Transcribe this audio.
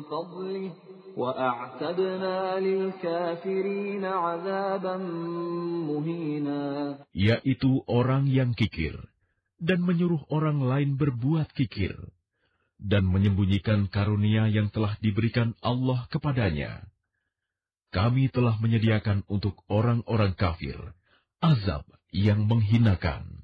فضله وأعتدنا للكافرين عذابا مهينا. Yaitu orang yang kikir dan menyuruh orang lain berbuat kikir dan menyembunyikan karunia yang telah diberikan Allah kepadanya. Kami telah menyediakan untuk orang-orang kafir azab yang menghinakan.